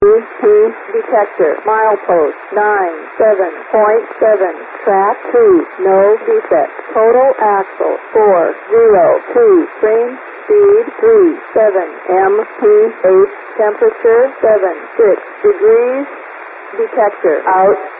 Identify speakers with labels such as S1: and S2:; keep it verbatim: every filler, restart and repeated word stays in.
S1: P detector, milepost nine seven point seven, track two, no defect, total axle four zero two, frame speed three seven, M P H temperature seven six degrees, detector out.